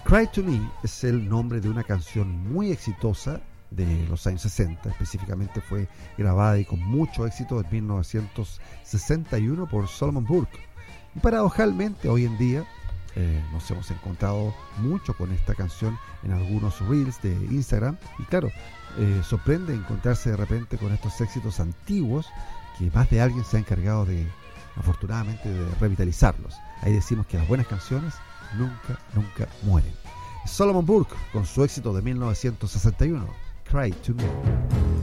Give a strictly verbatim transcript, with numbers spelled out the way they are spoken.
Cry to Me es el nombre de una canción muy exitosa de los años sesenta, específicamente fue grabada y con mucho éxito en mil novecientos sesenta y uno por Solomon Burke. Y paradojalmente hoy en día eh, nos hemos encontrado mucho con esta canción en algunos reels de Instagram y claro, eh, sorprende encontrarse de repente con estos éxitos antiguos que más de alguien se ha encargado de, afortunadamente, de revitalizarlos. Ahí decimos que las buenas canciones nunca, nunca mueren. Solomon Burke con su éxito de mil novecientos sesenta y uno, Cry to Me.